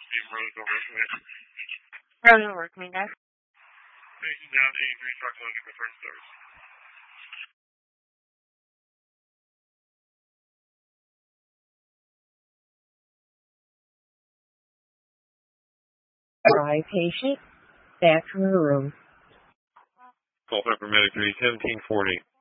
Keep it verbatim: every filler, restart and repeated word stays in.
Team Rose over command. Rose over command, guys. Station down eighty-three, Fox one, confirm service. Arrive patient. Back from the room. Call for paramedic three seventeen forty.